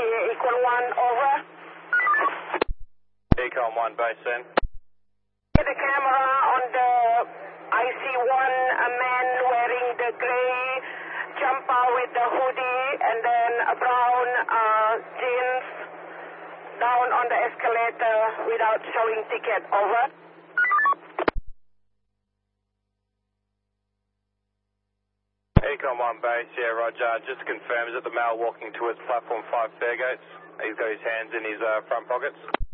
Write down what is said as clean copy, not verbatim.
Econ 1, over. Econ 1, base in. The camera on the IC1, a man wearing the grey jumper with the hoodie and then a brown jeans down on the escalator without showing ticket, over. Econ 1 base, yeah, roger. Just to confirm, is it the male walking towards platform 5 Fairgates? He's got his hands in his front pockets.